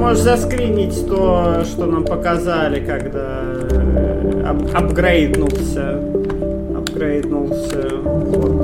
можешь заскринить то, что нам показали, когда апгрейднулся вот